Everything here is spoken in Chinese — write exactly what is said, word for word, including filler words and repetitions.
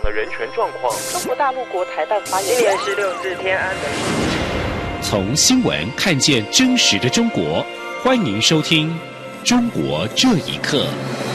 的人权状况。 中国大陆国台办发言今年十六是天安门。 从新闻看见真实的中国，欢迎收听《中国这一刻》。